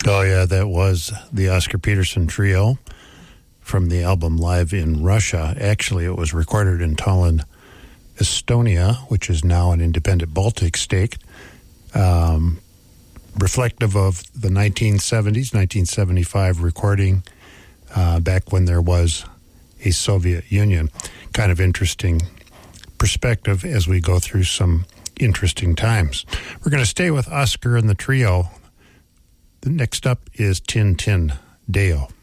Oh, yeah, that was the Oscar Peterson Trio from the album Live in Russia. Actually, it was recorded in Tallinn, Estonia, which is now an independent Baltic state, reflective of the 1970s, 1975 recording back when there was a Soviet Union. Kind of interesting perspective as we go through some interesting times. We're going to stay with Oscar and the Trio. The next up is Tin Tin Deo.